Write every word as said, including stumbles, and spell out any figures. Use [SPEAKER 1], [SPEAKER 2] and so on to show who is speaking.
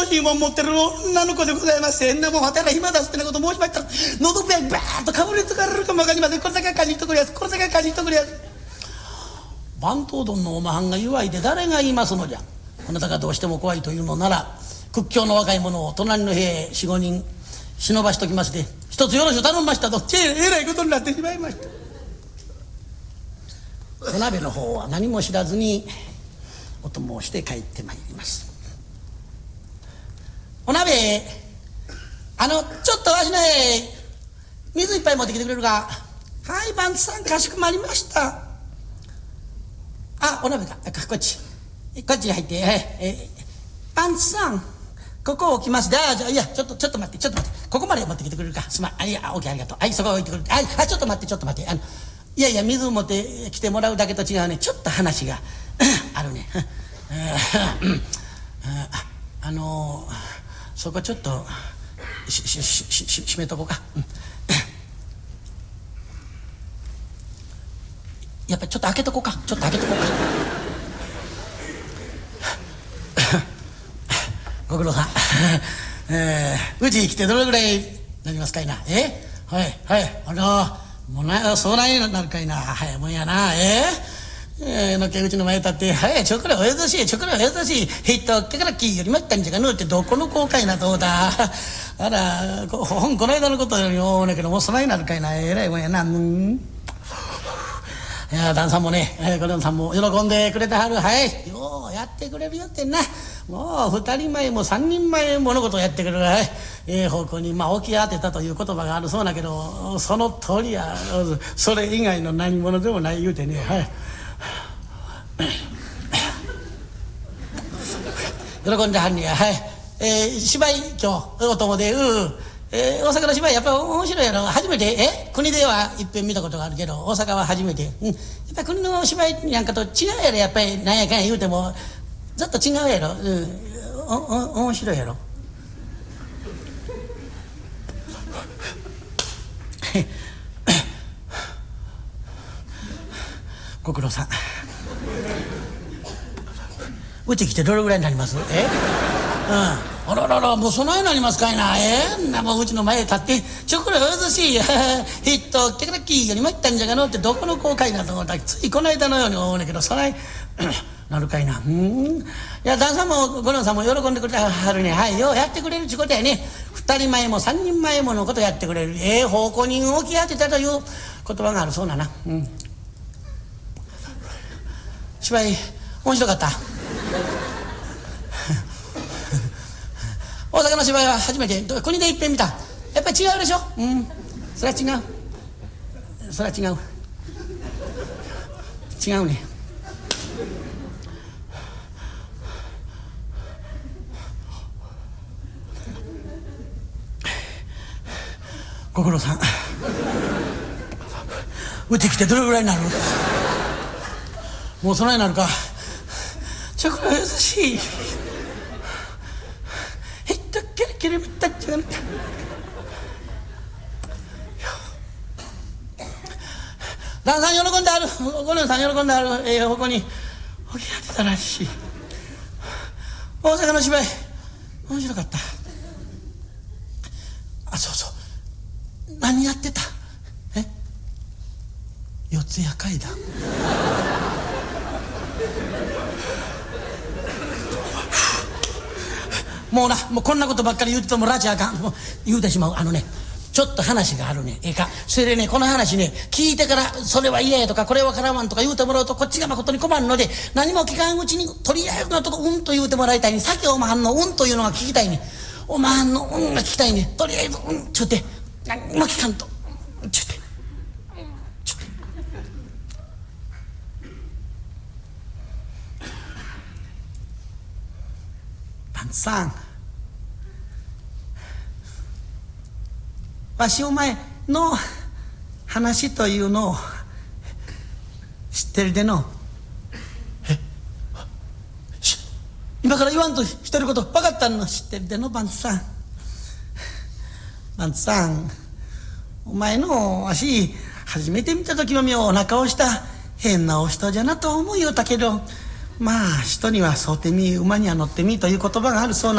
[SPEAKER 1] いうもん持ってる女の子でございまして、んなもんはたら暇だすってなこと申しましたら、喉ペンバーッとかぶりつかれるかもわかりません。これだけ借りとくれやす、これだけ借りとくれやす。番頭どんのおまはんが言わいで誰が言いますのじゃ。あなたがどうしても怖いというのなら、屈強の若い者を隣の部屋へ四五人忍ばしときまして、一つよろしゅう頼みましたと、ええらいことになってしまいました。お鍋の方は何も知らずにお供をして帰ってまいります。お鍋、あのちょっとわしね水一杯持ってきてくれるか。はい番頭さん、かしこまりました。あ、お鍋か、こっちこっちに入って、はい、えー、番頭さんここ置きますで。あ、じゃあいやちょっとちょっと待ってちょっと待って、ここまで持ってきてくれるか。すまん、あ、いや、オッケー、ありがとう。はい、そこ置いてくれる。はい、あ、ちょっと待ってちょっと待って、あのいやいや、水持ってきてもらうだけと違うね、ちょっと話があるね。あ、あのー、そこちょっとししししし閉めとこうか。うん、やっぱりちょっと開けとこうか、ちょっと開けとこうか。ご苦労さん。えー、うち来てどれぐらいなりますかいな。えはいはいあらもうなそうないなるかいな。早いもんやな。えー、えー、のけうちの前立って「はいちょくらおやざしいちょくらおやざしいへいとっけからきよりまったんじゃがの」ってどこの公開などうだ。あらこ本この間のことよりもねけどもうそないなるかいな。えらいもんやな。うん、いや旦さんもね、えー、このさんも喜んでくれてはる。はいようやってくれるよってんな。もう二人前も三人前ものことをやってくれる。はい、ええー、方向にまあ起き当てたという言葉があるそうだけど、その通りや。それ以外の何者でもない言うてね。はい喜んではんねや。はい、えー、芝居今日お供で、うん、えー、大阪の芝居やっぱり面白いやろ。初めてえ国ではいっぺん見たことがあるけど大阪は初めて、うん、やっぱり国の芝居なんかと違うやろ。やっぱりなんやかんや言うてもずっと違うやろ。うん、おお面白いやろ。ご苦労さん。うち来てどれぐらいになります？えうん、あらららもうそないなりますかいな。えー、なもううちの前へ立って「ちょくらよろしいひっとけからきよりまったんじゃがの」ってどこの公開なと思ったらついこの間のように思うねんけど、そないなるかいな。うん、いや旦さんも五郎さんも喜んでくれてはるね。はいようやってくれるちゅうことやね。二人前も三人前ものことやってくれる。ええー、奉公人を起き当てたという言葉があるそうだな。うん、芝居面白かった。大阪の芝居は初めて国でいっぺん見た。やっぱり違うでしょ。うん、それは違うそれは違う違うね。ご苦労さん。うち来てどれぐらいになる？もうそないになるか。ちょっと優しいへっとけれけれみったっちゃう。旦さん喜んである。ご姉さん喜んである。ええー、ここに起き当てたらしい。大阪の芝居面白かった。あ、そうそう、何やってた？え四谷怪談。もうなもうこんなことばっかり言うててもラジあかん。もう言うてしまう。あのねちょっと話があるね。ええかそれでねこの話ね聞いてからそれは嫌やとかこれはからまんとか言うてもらうとこっちが誠に困るので、何も聞かんうちにとりあえずのとこうんと言うてもらいたいに。さっきおまはんのうんというのが聞きたいね。おまはんのうんが聞きたいね。とりあえずうんちゅうて何も聞かんとちゅうてちゅうてパンツさん、わしお前の話というのを知ってるでの。え今から言わんとしてること分かったの知ってるでの。パンツさんパンツさん、お前のわし初めて見た時の妙な顔した変なお人じゃなと思うようたけど、まあ人にはそうてみ馬には乗ってみという言葉があるそうな。